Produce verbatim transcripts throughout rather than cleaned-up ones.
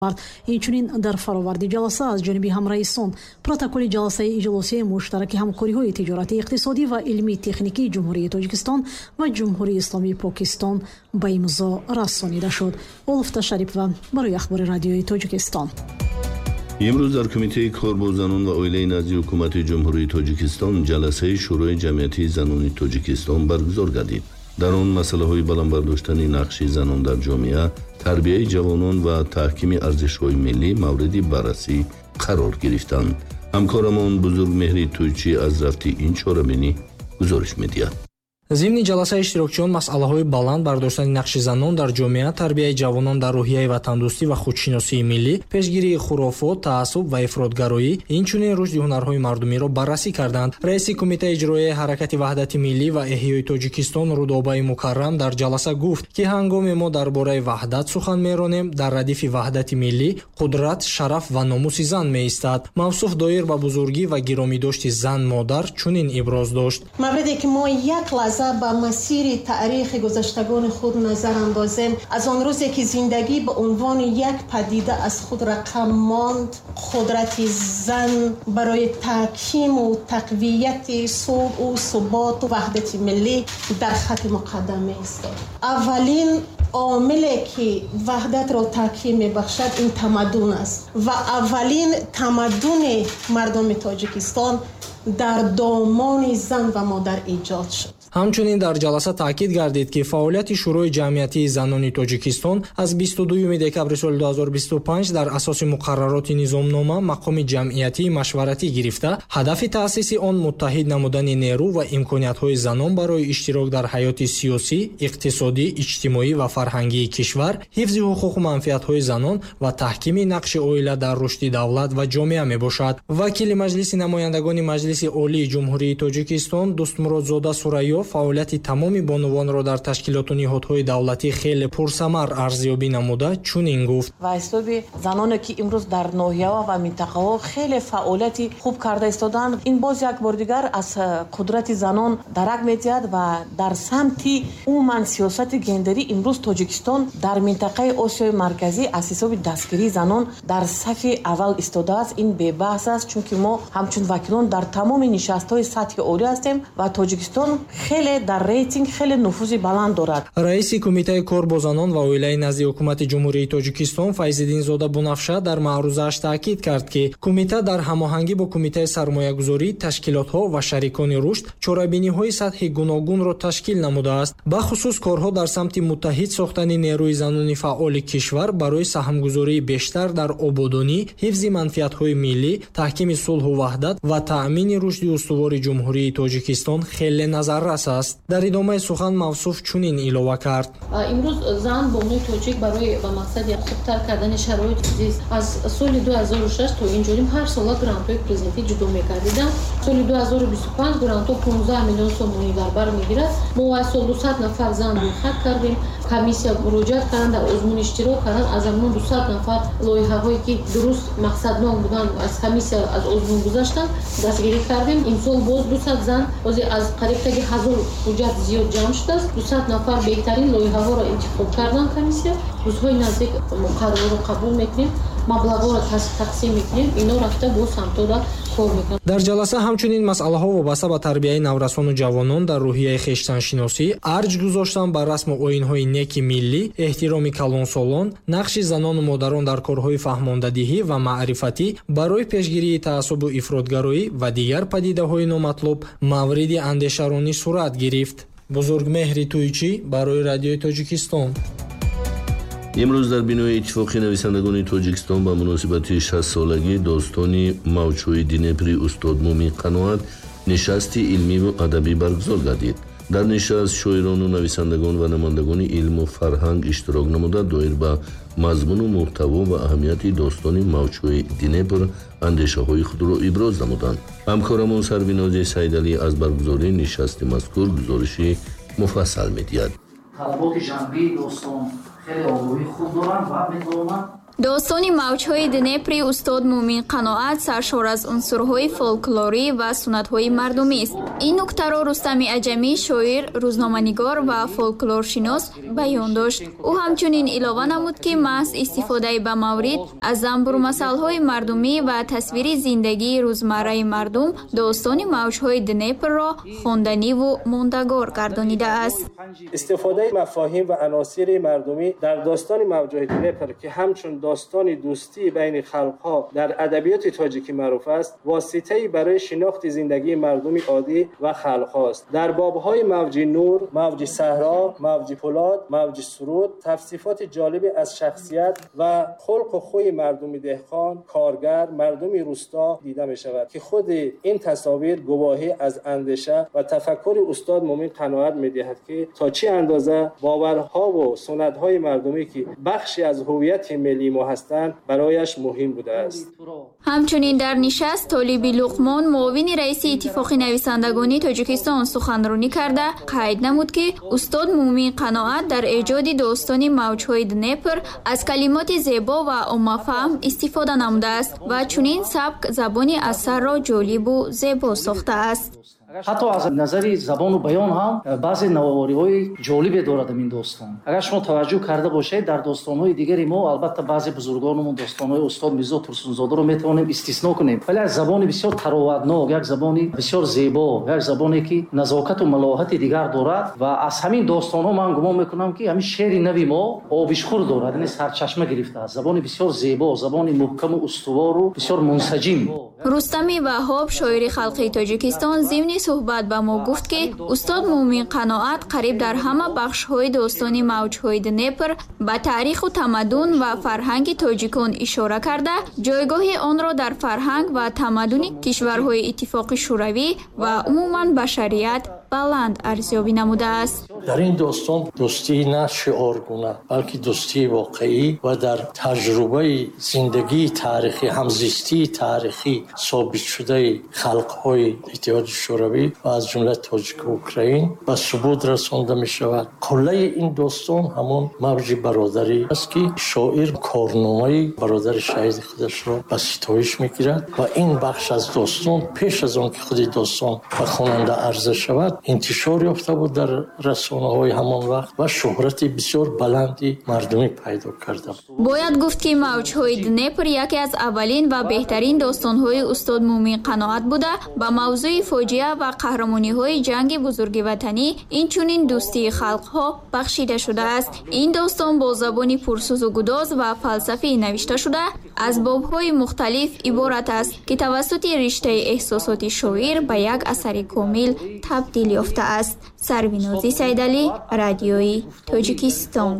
инчунин дар фароварди ҷаласа аз ҷониби ҳамраисон протоколи ҷаласаи иҷлосии муштараки ҳамкориҳои тиҷоратӣ, иқтисодӣ ва илмии техникии ҷумҳурии Тоҷикистон ва Ҷумҳурии Исломии Покистон ба имзо расонида шуд. Олуфта Шарипова барои ахбори радиои Тоҷикистон. имрӯз дар Кумитаи кор бо занон ва оилаи назди ҳукумати Ҷумҳурии Тоҷикистон ҷаласаи шӯрои ҷамъиятии занони Тоҷикистон баргузор гардид. дар он масъалаҳои баландбардоштани нақши занон дар ҷомеа, тарбияи ҷавонон ва таҳкими арзишҳои миллӣ мавриди баррасӣ қарор гирифтанд. ҳамкорамон Бузургмеҳри Тӯйчӣ аз рафти ин чорабинӣ гузориш медиҳад. зимни ҷаласаи иштирокчиён масъалаҳои баланд бардоштани нақши занон дар ҷомеа, тарбияи ҷавонон дар рӯҳияи ватандӯстӣ ва худшиносии миллӣ, пешгирии хурофот, таассуб ва ифротгароӣ, инчунин рушди ҳунарҳои мардумиро баррасӣ карданд. раиси Кумитаи иҷроияи ҳаракати ваҳдати миллӣ ва эҳёи Тоҷикистон Рудобаи Мукаррам дар ҷаласа гуфт, ки ҳангоме мо дар бораи ваҳдат сухан меронем, дар радифи ваҳдати миллӣ қудрат, шараф ва номуси зан меистад. мавсуф доир ба бузургӣ ва гиромидошти зан модар чунин иброз дошт: мавриде ки мо як лаҳза ба масири таърихи гузаштагони худ назар андозем, аз он рӯзе ки зиндагӣ ба унвони як падида аз худ рақам монд, қудрати зан барои таҳкиму тақвияти сулҳу суботу ваҳдати миллӣ дар хати муқаддам меистод. аввалин عاملی که وحدت را تحکیم میبخشد این تمدن است و اولین تمدن مردم تاجیکستان در دامان زن و مادر ایجاد شد. ҳамчунин дар ҷаласа таъкид гардид, ки фаъолияти шӯрои ҷамъиятии занони Тоҷикистон аз бисту дуюми декабри соли ду ҳазору бисту панҷ дар асоси муқаррароти низомнома мақоми ҷамъиятии машваратӣ гирифта, ҳадафи таъсиси он муттаҳид намудани нерӯ ва имкониятҳои занон барои иштирок дар ҳаёти сиёсӣ, иқтисодӣ, иҷтимоӣ ва фарҳангии кишвар, ҳифзи ҳуқуқу манфиатҳои занон ва таҳкими нақши оила дар рушди давлат ва ҷомеа мебошад. вакили маҷлиси намояндагони Маҷлиси олии Ҷумҳурии Тоҷикистон Дӯстмуродзода Сурайё фаъолияти тамоми бонувонро дар ташкилоту ниҳодҳои давлатӣ хеле пурсамар арзёбӣ намуда чунин гуфт: ва ҳисоби заноне ки имрӯз дар ноҳияҳо ва минтақаҳо хеле фаъолияти хуб карда истоданд, ин боз як бор дигар аз қудрати занон дарак медиҳад ва дар самти умуман сиёсати гендерӣ имрӯз Тоҷикистон дар минтақаи Осиёи марказӣ аз ҳисоби дастгирии занон дар сафи аввал истодааст. ин бебаҳс аст, чунки мо ҳамчун вакилон дар тамоми нишастҳои сатҳи олӣ ҳастем ва Тоҷикистон хеле дар рейтинг хеле нуфузи баланд дорад. раиси Кумитаи кор бо занон ва оилаи назди ҳукумати Ҷумҳурии Тоҷикистон Файзиддинзода Бунафша дар маърузааш таъкид кард, ки кумита дар ҳамоҳангӣ бо Кумитаи сармоягузорӣ, ташкилотҳо ва шарикони рушд чорабиниҳои сатҳи гуногунро ташкил намудааст. бахусус корҳо дар самти муттаҳид сохтани нерӯи занони фаъоли кишвар барои саҳмгузории бештар дар ободонӣ, ҳифзи манфиатҳои миллӣ, таҳкими сулҳу ваҳдат ва таъмини рушди устувори Ҷумҳурии Тоҷикистон хеле назаррас аст. дар идомаи сухан мавсуф чунин илова кард: имрӯз зан бо умуми тоҷик барои ба мақсади хубтар кардани шароити зист аз соли ду ҳазору шаш то инҷоним ҳар сола грантҳои президентӣ ҷудо мекардидам. соли ду ҳазору бисту панҷ грантҳо понздаҳ миллион сомонӣ дар бар мегирад. мо аз сол дусад нафар зан рӯйхат кардем. комиссия муроҷиат карданд, дар озмун иштирок карданд. аз амон дусад нафар лоиҳаҳое ки дуруст мақсаднок буданд аз комиссия аз озмун гузаштанд дастгирӣ кардем. имсол боз дусад зан ози аз қарибтаги ҳазор ҳуҷҷат зиёд ҷамъ шудааст. дусад нафар беҳтарин лоиҳаҳоро интихоб карданд комиссия. рӯзҳои наздик муқаррарро қабул мекунем, маблағҳоро тақсим мекунем. ино рафта бо самтода кор мекунем. дар ҷаласа ҳамчунин масъалаҳо вобаста ба тарбияи наврасону ҷавонон дар рӯҳияи хештаншиносӣ, арҷ гузоштан ба расму оинҳои неки миллӣ, эҳтироми калонсолон, нақши занону модарон дар корҳои фаҳмондадиҳӣ ва маърифатӣ барои пешгирии таассубу ифротгароӣ ва дигар падидаҳои номатлуб мавриди андешаронӣ сурат гирифт. Бузургмеҳри Тӯйчӣ барои радиои Тоҷикистон. имрӯз дар бинои иттифоқи нависандагони Тоҷикистон ба муносибати шастсолагӣ достони мавҷҳои Днепри устод Мумин Қаноат нишасти илмиву адабӣ баргузор гардид. дар нишаст шоирону нависандагон ва намояндагони илму фарҳанг иштирок намуда доир ба мазмуну муҳтаво ва аҳамияти достони мавҷҳои Днепр андешаҳои худро иброз намуданд. ҳамкорамон Сарвинози Сайдалӣ аз баргузории нишасти мазкур гузориши муфассал медиҳад. талаботи ҷанбии достон хеле огоҳии хуб доранд ва метавонанд достони мавҷҳои Днепри устод Муъмин Қаноат саршор аз унсурҳои фолклорӣ ва суннатҳои мардумист. Ин нуктаро Рустами Аҷамӣ, шоир, рӯзноманигор ва фолклоршинос баён дошт. Ӯ ҳамчунин илова намуд, ки маҳз истифодаи ба маврид аз замбурмасалҳои мардумӣ ва тасвири зиндагии рӯзмарраи мардум достони мавҷҳои Днепрро хонданиву мондагор гардонидааст. истифодаи мафоҳим ва аносири мардумӣ дар достони мавҷҳои Днепр, ки ҳамчун достони дӯстии байни халқҳо дар адабиёти тоҷикӣ маъруф аст, воситаи барои шинохти зиндагии мардуми оддӣ ва халқҳост. дар бобҳои мавҷи нур, мавҷи саҳро, мавҷи пулод, мавҷи суруд тавсифоти ҷолибе аз шахсият ва хулқу хуи мардуми деҳқон, коргар, мардуми рӯсто дида мешавад, ки худи ин тасовир гувоҳӣ аз андеша ва тафаккури устод Муъмин Қаноат медиҳад, ки то чӣ андоза боварҳову суннатҳои мардумӣ, ки бахши аз ҳувияти миллии мо ҳастанд, барояш муҳим будааст. ҳамчунин дар нишаст Толиби Луқмон, муовини раиси Иттифоқи нависандагони Тоҷикистон суханронӣ карда қайд намуд, ки устод Муъмин Қаноат дар эҷоди достони мавҷҳои Днепр аз калимоти зебо ва оммафаҳм истифода намудааст ва чунин сабк забони асарро ҷолибу зебо сохтааст. ҳатто аз назари забону баён ҳам баъзе навориҳои ҷолибе дорад ин достон. агар шумо таваҷҷӯҳ карда бошед, дар достонҳои дигари мо албатта баъзе бузургонмон достонҳои устод Мирзо Турсунзодаро метавонем истисно кунем, вале аз забони бисёр тароватнок, як забони бисёр зебо, як забоне ки назокату малоҳати дигар дорад ва аз ҳамин достонҳо ман гумон мекунам, ки ҳамин шеъри нави мо обишхӯр дорад, яъне сарчашма гирифтааст. забони бисёр зебо, забони муҳкаму устувору бисёр мунсаҷим. Рустами Ваҳоб, шоири халқи Тоҷикистон, зимни суҳбат ба мо гуфт, ки устод Муъмин Қаноат қариб дар ҳама бахшҳои достони мавҷҳои Днепр ба таъриху тамаддун ва фарҳанги тоҷикон ишора карда, ҷойгоҳи онро дар фарҳанг ва тамаддуни кишварҳои Иттифоқи Шӯравӣ ва умуман башарият баланд арзёбӣ намудааст. дар ин достон дӯстӣ на шиоргуна, балки дӯстии воқеӣ ва дар таҷрубаи зиндагии таърихӣ, ҳамзистии таърихӣ собитшудаи халқҳои Иттиҳоди Шӯравӣ ва аз ҷумла тоҷику украин ба субут расонда мешавад. қуллаи ин достон ҳамон мавҷи бародарӣ аст, ки шоир корномаи бародари шаҳиди худашро ба ситоиш мегирад ва ин бахш аз достон пеш аз он ки худи достон ба хонанда арза шавад, интишор ёфта буд дар расонаҳои ҳамон вақт ва шӯҳрати бисёр баланди мардумӣ пайдо карда буд. бояд гуфт, ки мавҷҳои Днепр яке аз аввалин ва беҳтарин достонҳои устод Муъмин Қаноат буда, ба мавзӯи фоҷиа ва қаҳрамониҳои ҷанги бузурги ватанӣ, инчунин дӯстии халқҳо бахшида шудааст. ин достон бо забони пурсӯзу гудоз ва фалсафӣ навишта шуда, аз бобҳои мухталиф иборат аст, ки тавассути риштаи эҳсосоти шоир ба як асари комил табдил ёфтааст. Сарвинози Сайдалӣ, Радиои Тоҷикистон.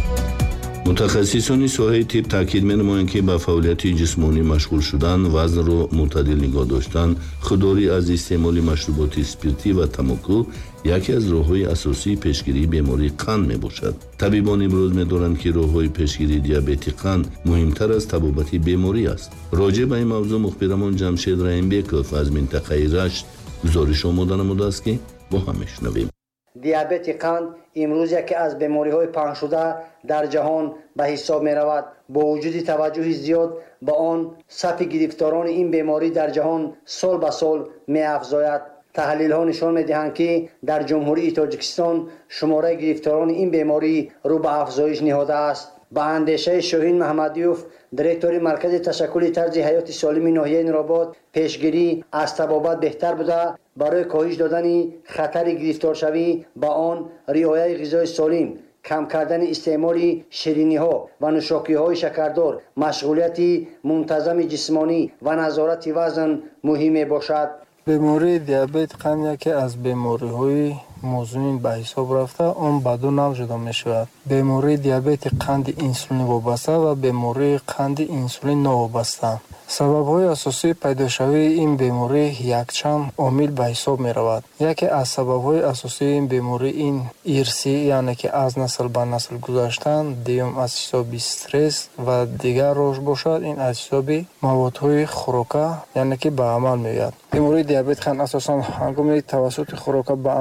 мутахассисони соҳаи тиб таъкид менамоянд, ки ба фаъолияти ҷисмонӣ машғул шудан, вазнро мӯътадил нигоҳ доштан, худдорӣ аз истеъмоли машруботи спиртӣ ва тамоку яке аз роҳҳои асосии пешгирии бемории қанд мебошад. табибон имрӯз медонанд, ки роҳҳои пешгирии диабети қанд муҳимтар аз табобати беморӣ аст. роҷеъ ба ин мавзӯъ мухбирамон Ҷамшед Раимбеков аз минтақаи Рашт гузориш омода намудааст, ки бо ҳам мешунавем. диабети қанд имрӯз яке аз бемориҳои паҳншуда дар ҷаҳон ба ҳисоб меравад. бо вуҷуди таваҷҷӯҳи зиёд ба он, сафи гирифторони ин беморӣ дар ҷаҳон сол ба сол меафзояд. таҳлилҳо нишон медиҳанд, ки дар ҷумҳурии Тоҷикистон шумораи гирифторони ин беморӣ рӯ ба афзоиш ниҳодааст. ба андешаи Шоҳин Маҳмадиёв, директори маркази ташаккули тарзи ҳаёти солими ноҳияи Нуробод, пешгирӣ аз табобат беҳтар буда, барои коҳиш додани хатари гирифторшавӣ ба он риояи ғизои солим, кам кардани истеъмоли шириниҳо ва нӯшокиҳои шакардор, машғулияти мунтазами ҷисмонӣ ва назорати вазн муҳим мебошад. бемории диабет қанд яке аз бемориҳои музмин ба ҳисоб рафта, он ба ду нав ҷудо мешавад. бемории диабети қанди инсулин вобаста ва бемории қанди инсулин новобаста. сабабҳои асосии пайдошавии ин беморӣ якчанд омил ба ҳисоб меравад. яке аз сабабҳои асосии ин беморӣ ин ирсӣ, яъне ки аз насл ба насл гузаштан, дуюм аз ҳисоби стресс ва дигар рош бошад, ин аз ҳисоби маводҳои хӯрока, яъне ки ба амал меояд. бемории диабет қанд асосан ҳангоми тавассути хӯрока ба амал ояд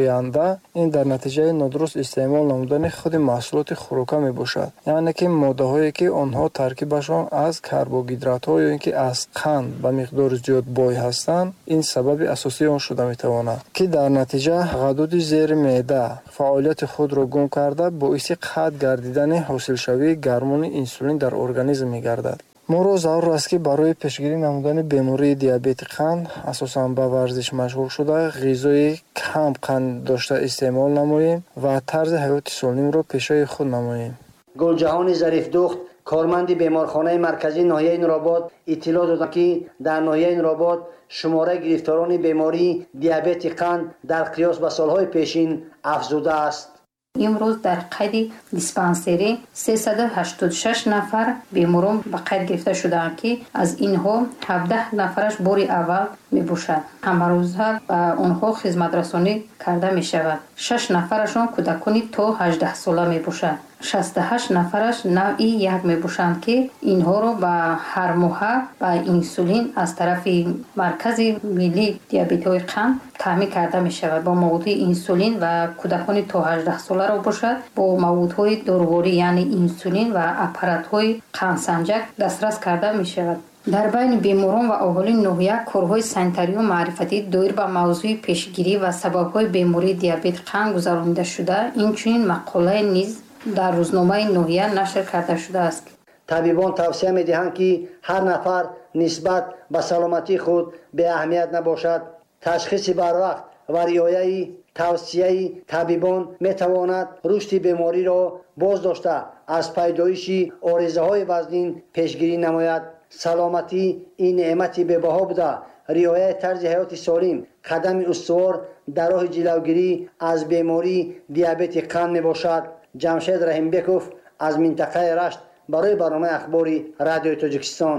оянда ин дар натиҷаи нодуруст истеъмол намудани худи маҳсулоти хӯрока мебошад. яъне ки моддаҳое ки онҳо таркибашон аз карбогидратҳо ё ин ки аз қанд ба миқдори зиёд бой ҳастанд, ин сабаби асосии он шуда метавонад, ки дар натиҷа ғадуди зери меъда фаъолияти худро гум карда боиси қатъ гардидани ҳосилшавии гормони инсулин дар организм мегардад. моро зарур аст ки барои пешгирӣ намудани бемории диабети қанд асосан ба варзиш машғул шуда, ғизои кам қанд дошта истеъмол намоем ва тарзи ҳаёти солимро пешаи худ намоем. гулҷаҳони зарифдухт, корманди беморхонаи марказии ноҳияи нуробод иттилоъ доданд ки дар ноҳияи нуробод шумораи гирифторони бемории диабети қанд дар қиёс ба солҳои пешин афзуда аст. имрӯз дар қайди диспансерӣ сесаду ҳаштоду шаш нафар беморон ба қайд гирифта шудаанд ки аз инҳо ҳабдаҳ нафараш бори аввал мебошад. ҳамарӯза ба онҳо хизматрасонӣ карда мешавад. шаш нафарашон кӯдакони то ҳаждаҳсола мебошад. шасту ҳашт нафараш навъи як мебошанд ки инҳоро ба ҳармоҳа ба инсулин аз тарафи маркази миллии диабетиҳои қанд таъмин карда мешавад. бо маводҳои инсулин ва кӯдакони то ҳаждаҳсоларо бошад бо маводҳои доруворӣ яъне инсулин ва аппаратҳои қандсанҷак дастрас карда мешавад. дар байни беморон ва аҳолии ноҳия корҳои санитарию маърифатӣ доир ба мавзӯи пешгирӣ ва сабабҳои бемории диабети қанд гузаронида шуда, инчунин мақолае низ дар рӯзномаи ноҳия нашр карда шудааст. табибон тавсия медиҳанд ки ҳар нафар нисбат ба саломатии худ беаҳамият набошад. ташхиси барвақт ва риояи тавсияи табибон метавонад рушди бемориро боз дошта аз пайдоиши оризаҳои вазнин пешгирӣ намояд. саломатӣ ин неъмати бебаҳо буда, риояи тарзи ҳаёти солим қадами устувор дар роҳи ҷилавгирӣ аз бемории диабети қанд мебошад. ҷамшед раҳимбеков аз минтақаи рашт барои барномаи ахбори радиои Тоҷикистон.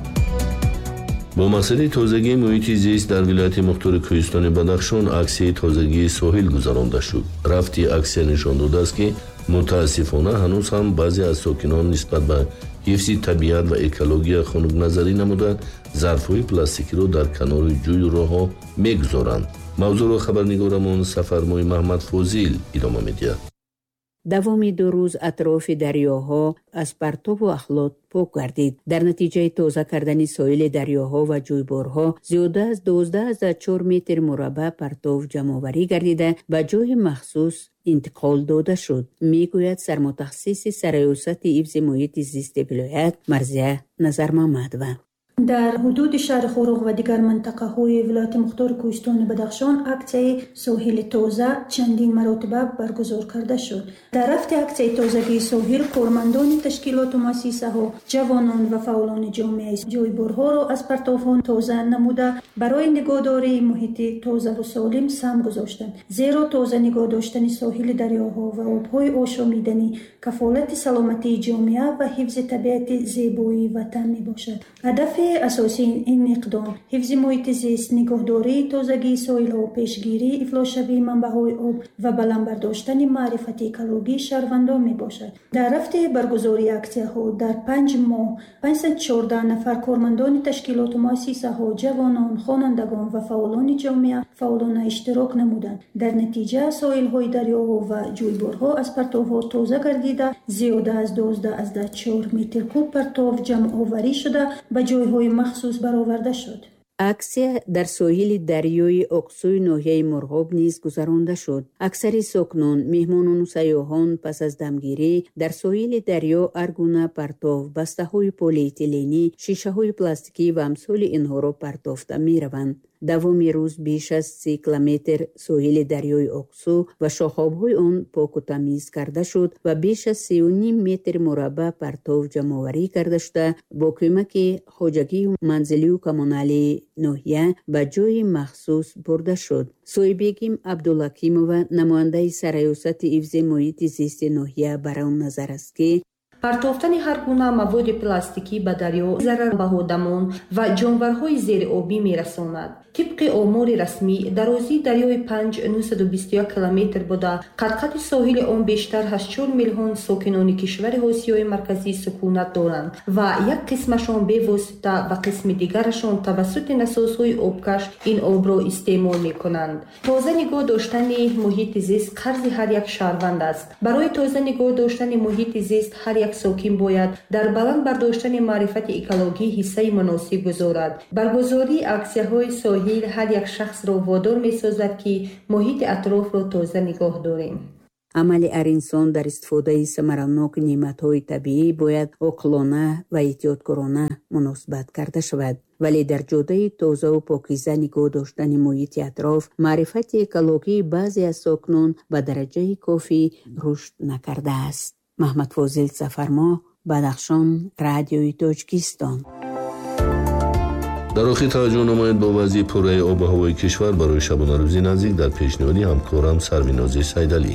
бо мақсади тозагии муҳити зист дар вилояти мухтори кӯҳистони Бадахшон аксияи тозагии соҳил гузаронда шуд. рафти аксия нишон додааст ки мутаассифона ҳанӯз ҳам баъзе аз сокинон нисбат ба ҳифзи табиат ва экология хунукназарӣ намуда зарфҳои пластикиро дар канори ҷӯю роҳҳо мегузоранд. мавзӯъро хабарнигорамон Сафармои Маҳмад Фозил идома медиҳад. давоми ду рӯз атрофи дарёҳо аз партову ахлот пок гардид. дар натиҷаи тоза кардани соили дарёҳо ва ҷӯйборҳо зиёда аз дуздаҳ аза чор метр мураббаъ партов ҷамъоварӣ гардида ба ҷойи махсус интиқол дода шуд, мегӯяд сармутахассиси сароёсати ҳифзи муҳити зисти вилоят Марзия Назармамадова. дар ҳудуди шаҳри Хӯрӯғ ва дигар минтақаҳои вилояти мухтори Кӯҳистони Бадахшон аксияи соҳили тоза чандин маротиба баргузор карда шуд. дар рафти аксияи тозагии соҳил кормандони ташкилоту муассисаҳо, ҷавонон ва фаъолони ҷомеа ҷойборҳоро аз партовҳо тоза намуда барои нигоҳдории муҳити тозаву солим сам гузоштанд. зеро тоза нигоҳ доштани соҳили дарёҳо ва обҳои ошомиданӣ кафолати саломатии ҷомеа ва ҳифзи табиати зебоии ватан мебошад. ҳадафи асосии ин иқдом ҳифзи муҳити зист, нигоҳдории тозагии соҳилҳо, пешгирии ифлосшавии манбаъҳои об ва баландбардоштани маърифати экологии шаҳрвандон мебошад. дар рафти баргузории аксияҳо дар панҷ моҳ панҷсад и чордаҳ нафар кормандони ташкилоту муассисаҳо, ҷавонон, хонандагон ва фаъолони ҷомеа фаъолона иштирок намуданд. дар натиҷа соҳилҳои дарёҳо ва ҷӯйборҳо аз партовҳо тоза гардида зиёда аз дуздаҳ азда чор метр куб партов ҷамъоварӣ шуда ба ҷойҳои махсус бароварда шуд. аксия дар соҳили дарёи оқсӯи ноҳияи Мурғоб низ гузаронда шуд. аксари сокинон, меҳмонону сайёҳон пас аз дамгирӣ дар соҳили дарё ҳар гуна партов, бастаҳои полиэтиленӣ, шишаҳои пластикӣ ва амсоли инҳоро партофта мераванд. давоми рӯз беш аз си километр соҳили дарёи Оқсӯ ва шохобҳои он поку тамиз карда шуд ва беш аз сию ним метр мураббаъ партов ҷамъоварӣ карда шуда бо кӯмаки хоҷагию манзилию коммуналии ноҳия ба ҷойи махсус бурда шуд. соҳибегим Абдулакимова намояндаи сароёсати ҳифзи муҳити зисти ноҳия бар он назар аст ки партофтани ҳар гуна маводи пластикӣ ба дарё зарар ба одамон ва ҷонварҳои зериобӣ мерасонад. тибқи омори расмӣ дарозии дарёи панҷ нӯҳсаду бисту як километр буда қад-қади соҳили он бештар ҳаштчор миллион сокинони кишвари осиёи марказӣ сукунат доранд ва як қисмашон бевосита ва қисми дигарашон тавассути насосҳои обкаш ин обро истеъмол мекунанд. тоза нигоҳ доштани муҳити зист қарзи ҳар як шаҳрванд аст. барои тоза нигоҳ доштани муҳити зист ҳар як сокин бояд дар баланд бардоштани маърифати экологӣ ҳиссаи муносиб гузорад. баргузории аксияҳои соҳил ҳар як шахсро водор месозад ки муҳити атрофро тоза нигоҳ дорем. амали аринсон дар истифодаи самараноки неъматҳои табиӣ бояд оқилона ва эҳтиёткорона муносибат карда шавад, вале дар ҷодаи тозаву покиза нигоҳ доштани муҳити атроф маърифати экологии баъзе аз сокинон ба дараҷаи кофӣ рушд накардааст. маҳмадфозил сафармо, Бадахшон, радиои Тоҷикистон. дар охир таваҷҷӯҳ намоед бо вазъи пурраи обу ҳавои кишвар барои шабонарӯзи наздик дар пешниҳоди ҳамкорам Сарвинози Сайдалӣ.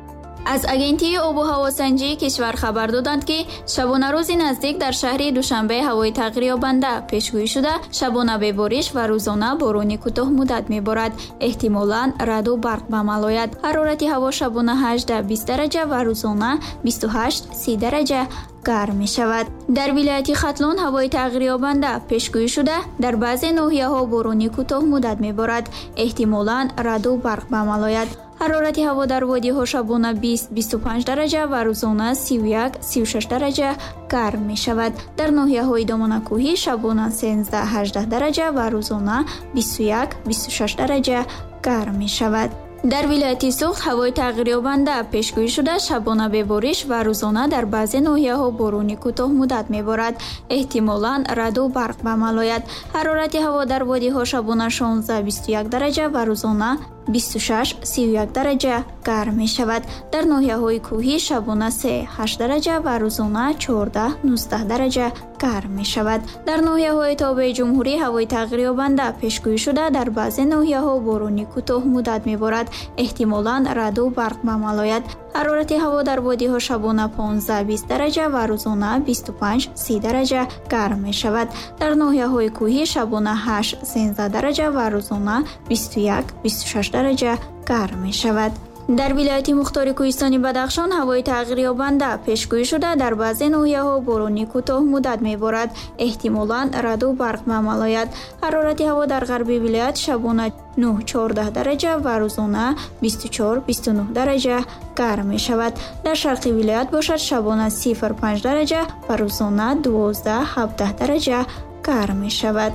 аз агентии обу ҳавосанҷии кишвар хабар доданд ки шабонарӯзи наздик дар шаҳри душанбе ҳавои тағйирёбанда пешгӯӣ шуда шабона бебориш ва рӯзона борони кӯтоҳмуддат меборад. эҳтимолан раъду барқ ба амал ояд. ҳарорати ҳаво шабона ҳаждаҳ бист дараҷа ва рӯзона бисту ҳашт си дараҷа гарм мешавад. дар вилояти Хатлон ҳавои тағйирёбанда пешгӯӣ шуда дар баъзе ноҳияҳо борони кӯтоҳмуддат меборад. эҳтимолан раъду барқ ба амал ояд. ҳарорати ҳаво дар водиҳо шабона бист - бисту панҷ дараҷа ва рӯзона сиву як - сиву шаш дараҷа гарм мешавад. дар ноҳияҳои домонакӯҳӣ шабона сенздаҳ - ҳаждаҳ дараҷа ва рӯзона бисту як - бисту шаш дараҷа гарм мешавад. дар вилояти Суғд ҳавои тағйирёбанда пешгӯӣ шуда шабона бебориш ва рӯзона дар баъзе ноҳияҳо борони кӯтоҳмуддат меборад. эҳтимолан раъду барқ ба амал ояд. ҳарорати ҳаво дар водиҳо шабона шонздаҳ - бисту як дараҷа ва рӯзона бисту шаш - сиву як дараҷа гарм мешавад. дар ноҳияҳои кӯҳӣ шабона се - ҳашт дараҷа ва рӯзона чордаҳ - нуздаҳ дараҷа гарм мешавад. дар ноҳияҳои тобеи ҷумҳурӣ ҳавои тағйирёбанда пешгӯӣ шуда дар баъзе ноҳияҳо борони кӯтоҳмуддат меборад. эҳтимолан раъду барқ ба амал ояд. ҳарорати ҳаво дар водиҳо шабона понздаҳ - бист дараҷа ва рӯзона бисту панҷ - си дараҷа гарм мешавад. дар ноҳияҳои кӯҳӣ шабона ҳашт - сенздаҳ дараҷа ва рӯзона бисту як - бисту шаш дараҷа гарм мешавад. дар вилояти мухтори кӯҳистони Бадахшон ҳавои тағйирёбанда пешгӯӣ шуда дар баъзе ноҳияҳо борони кӯтоҳмуддат меборад. эҳтимолан раъду барқ ба амал ояд. ҳарорати ҳаво дар ғарби вилоят шабона нӯҳ - чордаҳ дараҷа ва рӯзона бисту чор - бисту нӯҳ дараҷа гарм мешавад. дар шарқи вилоят бошад шабона сифр - панҷ дараҷа ва рӯзона дувоздаҳ - ҳабдаҳ дараҷа гарм мешавад.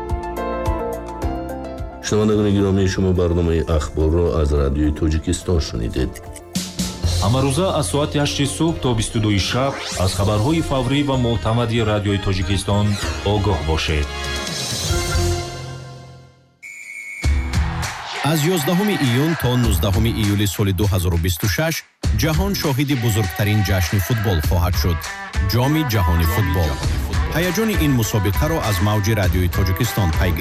шунавандагони гиромии шумо барномаи ахборро аз радиои Тоҷикистон шунидед. ҳамарӯза аз соати ҳашти субҳ то бисту дуи шаб аз хабарҳои фаврӣ ва мӯътамади радиои Тоҷикистон огоҳ бошед. аз ёздаҳуми июн то нуздаҳуми июли соли ду ҳазору бисту шаш ҷаҳон шоҳиди бузургтарин ҷашни футбол хоҳад шуд – ҷоми ҷаҳони футбол. ҳаяҷони ин мусобиқаро аз мавҷи радиои Тоҷикистон пайгирӣ